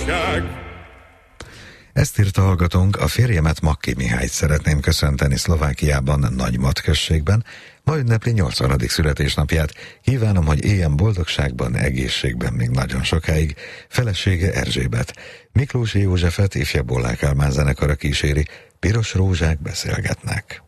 Ezt írta hallgatónk: a férjemet, Makki Mihályt szeretném köszönteni Szlovákiában, Nagymat községben. Ma ünnepli 80. születésnapját. Kívánom, hogy éljen boldogságban, egészségben még nagyon sokáig. Felesége Erzsébet. Miklósi Józsefet ifjabb Bollák Kálmán zenekara kíséri. Piros rózsák beszélgetnek.